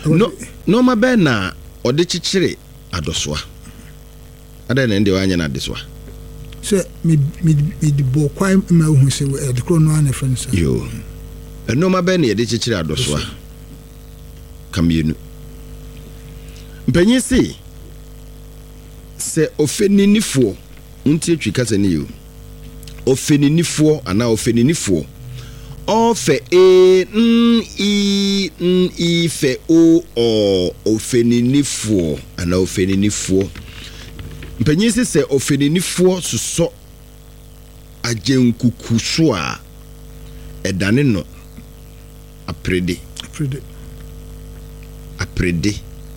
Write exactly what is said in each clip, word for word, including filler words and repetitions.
no no ma be na ode chichire adosoa ada na ndi wanya na adosoa se me me di bo kwai ma hu se e de kro no ana friends yo no ma be na ye de chichire adosoa kamienu mpanyi si se ofeninifo nti atwi kasa ni yo ofeninifo ana ofeninifo ofe e n i n i fe o o ofeninifo ana ofeninifo mpanyi si se ofeninifo suso agenkuku so a edane no aprede aprede aprede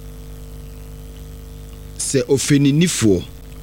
se ofeninifo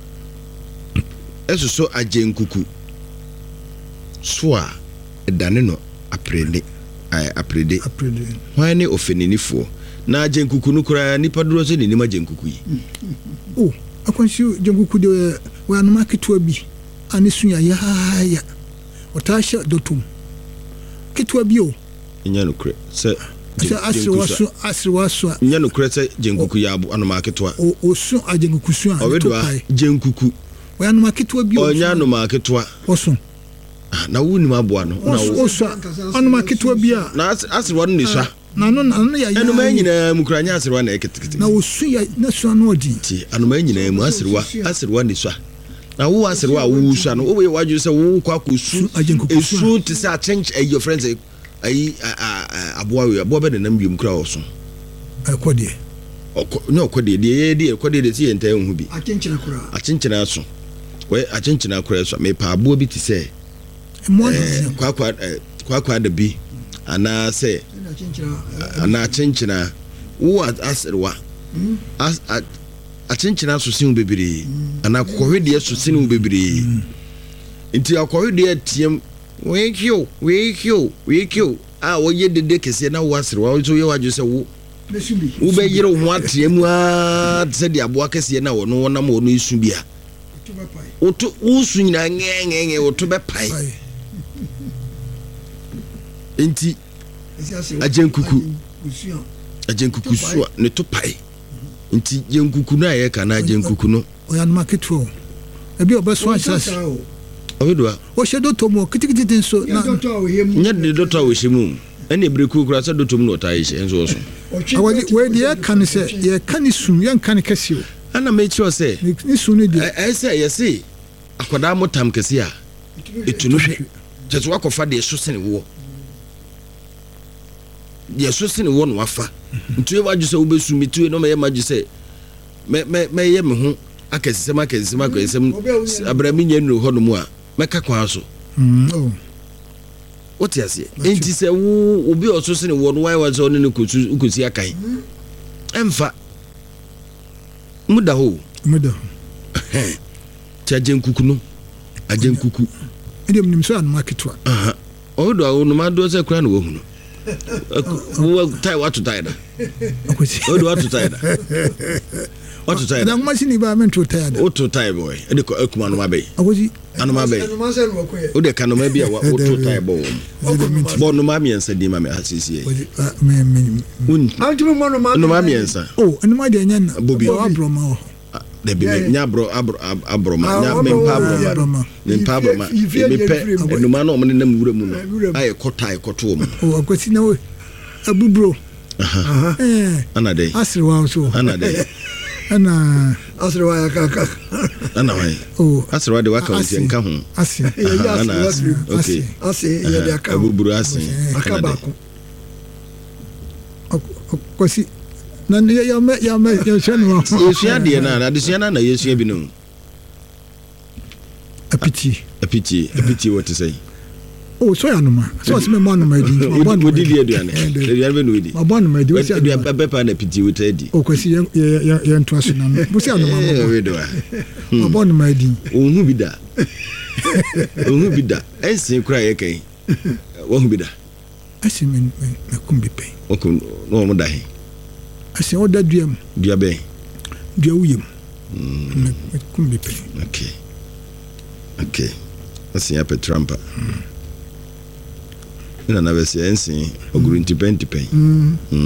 esuso agenkuku so a edane no aprede ai aprede aprede why ne ofeninifo na agenkuku no kura nipa duro so ni nima agenkuku yi oh akwansi agenkuku de wa no marketo bi ani sunya ya ya otasha dotum kitwa bi o nya no kure se se asirwaso asirwaso nya no kure se agenkuku ya abo ano marketo a o o su agenkuku su a obedo agenkuku wa no marketo bi o nya no marketo a oso na wuni maboa no na oso ano marketo bi a na asirwa no niswa na no na no ya ya eno manyina mu kura nya asirwa na eketekete na osu ya na su na odi ti ano manyina mu asirwa asirwa niswa na wo asirwa wo swa no wo we waju se wo kwa kosu esu ti se a change your friends ayi aboa we aboa be na nam biom kura oso akode no akode de ye de akode de ti enta hu bi akinchina kura akinchina so we akinchina kura so me pa aboa bi ti se kwa kwa kwa kwa da bi ana se ana akinchina wo asirwa as akinchina so sin bebere ana kohwede so sin bebere nti akohwede tiem we kyo we kyo we kyo a wo ye dede kese na wo asirwa so ye waju se wo wo be yire ho atiem a se de aboa kese na wo no wonam wo no isu bia oto usu nyina ngenge oto be pai enti agenkuku agenkuku so ne to pai nti yenkuku na ye kana agenkuku no oya no marketo ebi obeso achas obedo o shedo tomo kitikiti nso na nya de doctor wo shemu ene breku kura se dotom no tai she enso so awadi we de kan se ye kan sun ye kan kase o ana me chi o se ni sun ni de e se ye se akoda motam kase a etunu hwe jesu akofa de so sene wo ye so sene wo no afa ntuwe waju se obesu mitue no me maju se me me me ye me ho akasisem akasisem akasisem abrami nya nu ho no mu a meka kwa so mm oh what you say enti se wo obi oso sene wo no why was on ne kosu ukosi akai emfa muda ho muda ho cha jenkuku no ajenkuku edem nim so an marketwa aha o do no ma do se kura no wo hu no wo tai what to tie da akwesi o do what to tie da what to tie da machine ba men to tie da o to tie boy e de ko akuma no ma be akwesi anu ma be o de ka no ma bia o to tie bo bo no ma miensa di ma me asisi e me me un antumi mo no ma no ma miensa oh anu ma de nya na bobi abroma o de bi nya bro abroma nya me pa abroma me pa abroma me pe enu ma no mo ne nam wura mu no ay ko tie ko to mo oh akwesi na we abubro aha eh ana de asirwa so ana de ana asirwa ya kaka ana wai oh asirwa de waka wonti enka ho asi ana okay asi ye de aka abubro asi akaba ko akwesi na ya me ya me ya chanu yesu de na na de na na yesu bi no apiti apiti apiti what to say oh so ya no ma so se me mo no ma di ma bon di di aduane aduane be no di ma bon ma di we se aduane be pa na apiti we ta di o kwesi ya ya ya nto aso na no se ya no ma we do ma bon ma di ohun bi da ohun bi da ensin kura ye kan wo hu bi da asi me me kumbi pe o ko no mo da he asi o da duam dua be dua wuyem me kumbi pe okay okay asi ya petrampa ina na bese ensin oguru ntipen tipen